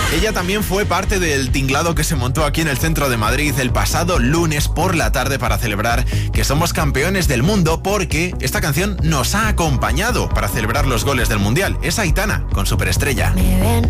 Ella también fue parte del tinglado que se montó aquí en el centro de Madrid el pasado lunes por la tarde para celebrar que somos campeones del mundo, porque esta canción nos ha acompañado para celebrar los goles del Mundial. Es Aitana con Superestrella. Me ven